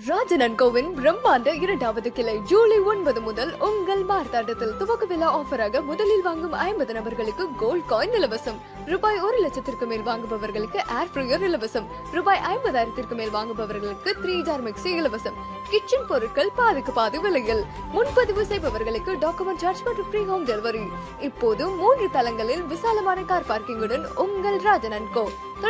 Rajan CoWIN பிரம்மாண்ட இரண்டாவது கிளை ஜூலை 9 முதல் உங்கள் மார்த்தாண்டத்தில் துவக்க விழா ஆஃபராக முதலில் வாங்கும் 50 நபர்களுக்கு கோல்ட் காயின் இலவசம். ரூபாய் 1,00,000 மேல் வாங்குபவர்களுக்கு ஏர் ஃப்ரையர் இலவசம். ரூபாய் 50,000 மேல் வாங்குபவர்களுக்கு 3 ஜார் மிக்சி இலவசம். கிச்சன் பொருட்கள் பாதிக்கு பாதி விலையில். முன்பதிவு செய்பவர்களுக்கு டாக்குமெண்ட் சார்ஜ் மற்றும் ஃப்ரீ ஹோம் டெலிவரி. இப்போது 3 தளங்களில் விசாலமான கார் பார்க்கிங்குடன் உங்கள் ராஜன் கோ.